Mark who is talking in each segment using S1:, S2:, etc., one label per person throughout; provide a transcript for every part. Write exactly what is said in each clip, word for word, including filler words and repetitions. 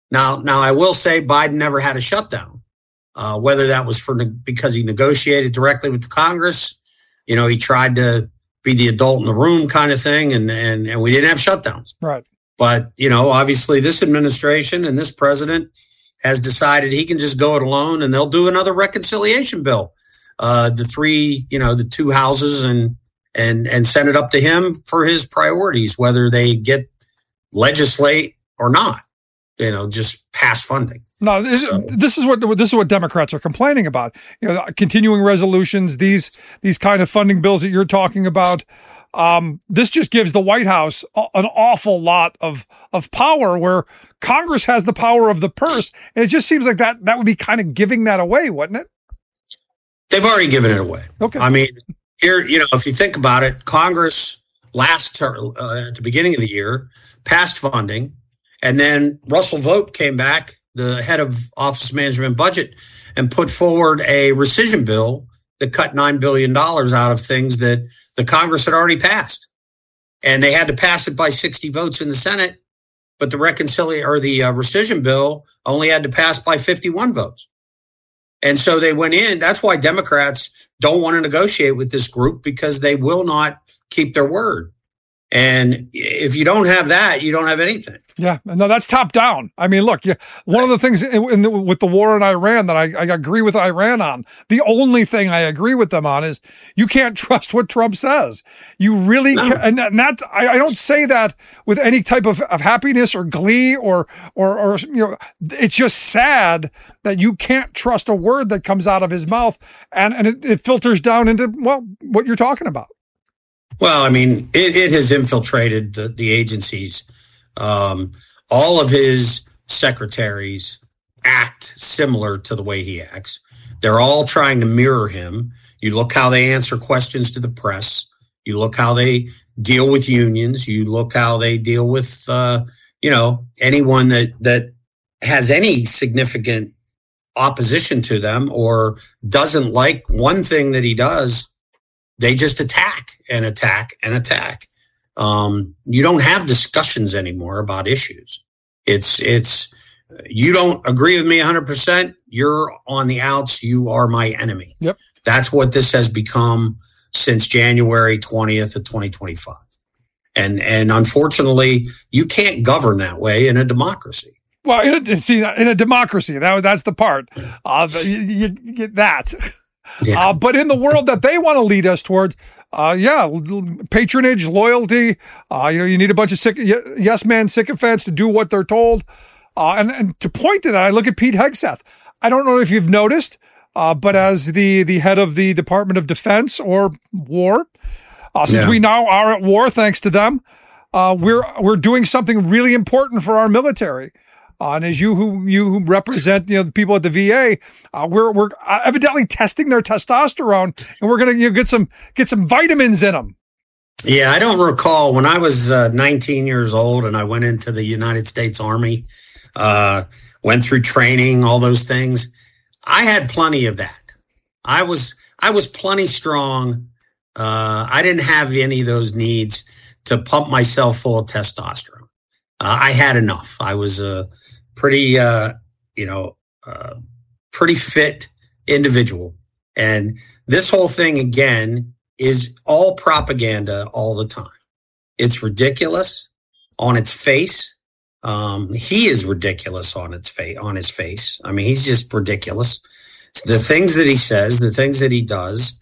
S1: Now, now I will say Biden never had a shutdown, uh, whether that was for because he negotiated directly with the Congress. You know, he tried to be the adult in the room kind of thing, and and and we didn't have shutdowns.
S2: Right.
S1: But, you know, obviously this administration and this president has decided he can just go it alone, and they'll do another reconciliation bill. Uh, the three, you know, the two houses and and and send it up to him for his priorities, whether they get legislate or not, you know, just pass funding.
S2: No, this, so. this is what this is what Democrats are complaining about. You know, continuing resolutions, these these kind of funding bills that you're talking about. Um, this just gives the White House an awful lot of of power, where Congress has the power of the purse, and it just seems like that that would be kind of giving that away, wouldn't it?
S1: They've already given it away.
S2: Okay.
S1: I mean, here, you know, if you think about it, Congress last term, uh, at the beginning of the year passed funding, and then Russell Vought came back, the head of Office of Management and Budget, and put forward a rescission bill that cut nine billion dollars out of things that the Congress had already passed. And they had to pass it by sixty votes in the Senate, but the reconciliation or the uh, rescission bill only had to pass by fifty-one votes. And so they went in. That's why Democrats don't want to negotiate with this group, because they will not keep their word. And if you don't have that, you don't have anything.
S2: Yeah, no, that's top down. I mean, look, yeah, one of the things in the, with the war in Iran that I, I agree with Iran on, the only thing I agree with them on is you can't trust what Trump says. You really
S1: no.
S2: can't. And that, and that I, I don't say that with any type of, of happiness or glee or, or, or, you know, it's just sad that you can't trust a word that comes out of his mouth, and, and it, it filters down into, well, what you're talking about.
S1: Well, I mean, it, it has infiltrated the, the agencies. Um, all of his secretaries act similar to the way he acts. They're all trying to mirror him. You look how they answer questions to the press. You look how they deal with unions. You look how they deal with, uh, you know, anyone that, that has any significant opposition to them or doesn't like one thing that he does. They just attack and attack and attack. Um, you don't have discussions anymore about issues. It's, it's, you don't agree with me one hundred percent. You're on the outs. You are my enemy.
S2: Yep.
S1: That's what this has become since January twentieth of twenty twenty-five. And, and unfortunately, you can't govern that way in a democracy.
S2: Well, in a, see, in a democracy, that, that's the part. Uh, you, you get that. Yeah. Uh, but in the world that they want to lead us towards, uh, yeah, patronage, loyalty, uh, you know, you need a bunch of sick, yes man sycophants to do what they're told. Uh, and, and to point to that, I look at Pete Hegseth. I don't know if you've noticed, uh, but as the, the head of the Department of Defense or War, uh, since yeah. we now are at war, thanks to them, uh, we're, we're doing something really important for our military. Uh, and as you who you who represent, you know, the people at the V A, uh, we're we're evidently testing their testosterone, and we're gonna you know, get some get some vitamins in them.
S1: Yeah, I don't recall when I was uh, nineteen years old and I went into the United States Army, uh, went through training, all those things. I had plenty of that. I was I was plenty strong. Uh, I didn't have any of those needs to pump myself full of testosterone. Uh, I had enough. I was a pretty, uh, you know, uh, pretty fit individual. And this whole thing, again, is all propaganda all the time. It's ridiculous on its face. Um, he is ridiculous on its face, on his face. I mean, he's just ridiculous. The things that he says, the things that he does,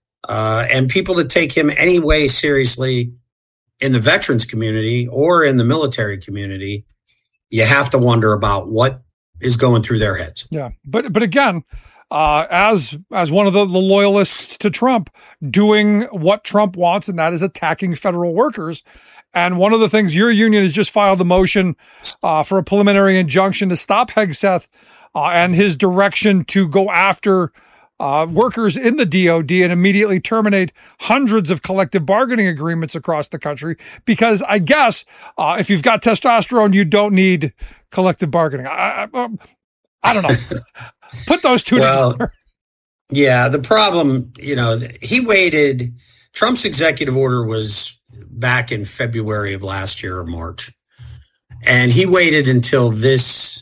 S1: uh, and people that take him any way seriously in the veterans community or in the military community, you have to wonder about what is going through their heads.
S2: Yeah. But, but again, uh, as, as one of the, the loyalists to Trump, doing what Trump wants, and that is attacking federal workers. And one of the things your union has just filed a motion, uh, for a preliminary injunction to stop Hegseth, uh, and his direction to go after Uh, workers in the D O D and immediately terminate hundreds of collective bargaining agreements across the country. Because I guess uh, if you've got testosterone, you don't need collective bargaining. I, I, I don't know. Put those two
S1: well,
S2: together.
S1: Yeah, the problem, you know, he waited. Trump's executive order was back in February of last year or March. And he waited until this